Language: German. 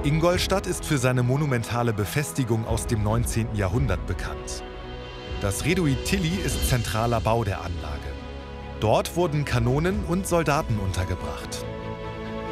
Ingolstadt ist für seine monumentale Befestigung aus dem 19. Jahrhundert bekannt. Das Reduit Tilly ist zentraler Bau der Anlage. Dort wurden Kanonen und Soldaten untergebracht.